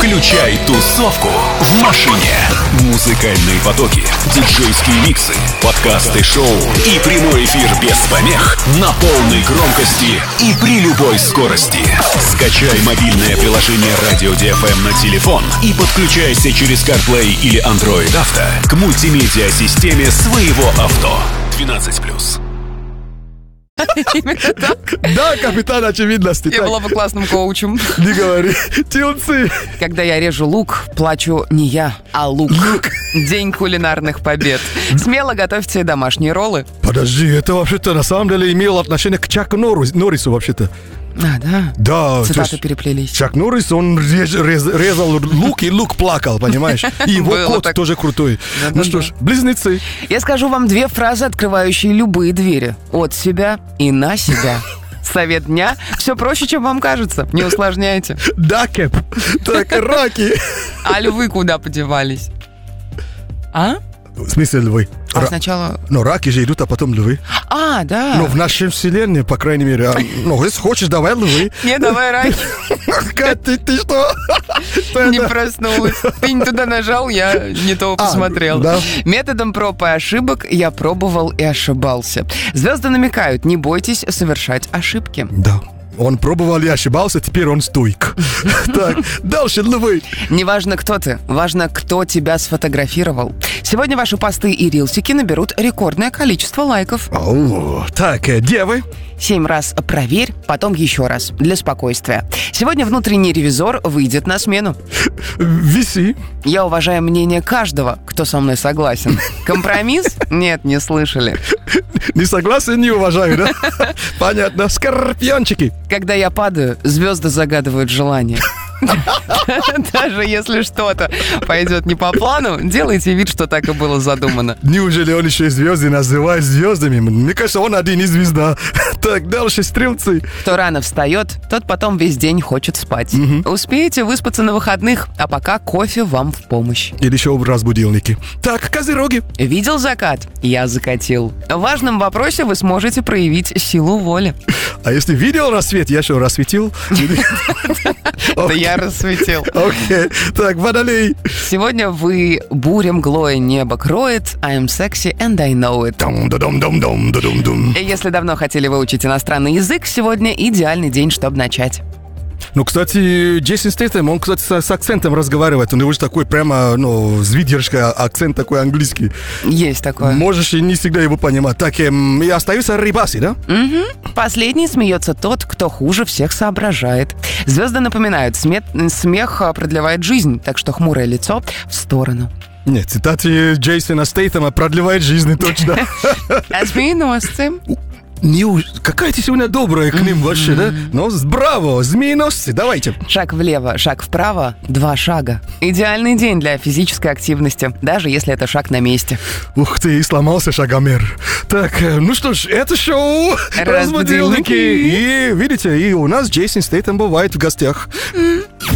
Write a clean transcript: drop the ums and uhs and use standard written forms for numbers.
Включай тусовку в машине. Музыкальные потоки, диджейские миксы, подкасты шоу и прямой эфир без помех на полной громкости и при любой скорости. Скачай мобильное приложение Radio DFM на телефон и подключайся через CarPlay или Android Auto к мультимедиа-системе своего авто. 12+. Именно так? Да, капитан очевидности. Я была бы классным коучем. Не говори. Тилцы. Когда я режу лук, плачу не я, а лук. День кулинарных побед. Смело готовьте домашние роллы. Подожди, это вообще-то на самом деле имело отношение к Чаку Норрису вообще-то. А, да? Да. Цитаты переплелись. Чак Норрис, он резал лук, и лук плакал, понимаешь? И его кот так тоже крутой. Да, ну что ж, близнецы. Я скажу вам две фразы, открывающие любые двери. От себя и на себя. Совет дня. Все проще, чем вам кажется. Не усложняйте. Да, Кэп. Так, раки. А львы куда подевались? А? В смысле львы? Сначала... Но раки же идут, а потом львы. А, да. Ну, в нашей вселенной, по крайней мере. Ну, если хочешь, давай львы. Не, давай раки. Ты что? Не проснулась. Ты не туда нажал, я не то посмотрел. Да. Методом проб и ошибок я пробовал и ошибался. Звезды намекают, не бойтесь совершать ошибки. Да. Он пробовал и ошибался, теперь он стойк. Так, дальше львы. Неважно, кто ты, важно, кто тебя сфотографировал. Сегодня ваши посты и рилсики наберут рекордное количество лайков. Так, девы. 7 раз проверь, потом еще раз, для спокойствия. Сегодня внутренний ревизор выйдет на смену. Виси. Я уважаю мнение каждого, кто со мной согласен. Компромисс? Нет, не слышали. Не согласен, не уважаю, да? Понятно. Скорпиончики. Когда я падаю, звезды загадывают желание. Даже если что-то пойдет не по плану, делайте вид, что так и было задумано. Неужели он еще и звезды называет звездами? Мне кажется, он один и звезда. Так, дальше стрелцы. Кто рано встает, тот потом весь день хочет спать. Успеете выспаться на выходных, а пока кофе вам в помощь. Или еще раз будильники. Так, козероги. Видел закат? Я закатил. В важном вопросе вы сможете проявить силу воли. А если видел рассвет, я что, рассветил? Да я рассветил. Окей. Так, водолей. Сегодня вы буря мглой небо кроет. I'm sexy and I know it. Если давно хотели выучить иностранный язык, сегодня идеальный день, чтобы начать. Ну, кстати, Джейсон Стейтем, он, кстати, с акцентом разговаривает. У него же такой прямо, с выдержкой акцент такой английский. Есть такое. Можешь и не всегда его понимать. Так, и остаются рибаси, да? Угу. Последний смеется тот, кто хуже всех соображает. Звезды напоминают, смех продлевает жизнь, так что хмурое лицо в сторону. Нет, цитаты Джейсона Стейтема продлевает жизнь, точно. А змееносцы? Какая ты сегодня добрая к ним вообще, да? Ну, браво, змееносцы, давайте. Шаг влево, шаг вправо, 2 шага. Идеальный день для физической активности, даже если это шаг на месте. Ух ты, сломался шагомер. Так, ну что ж, это шоу «Разбудилники». И видите, и у нас Джейсон Стейтем бывает в гостях.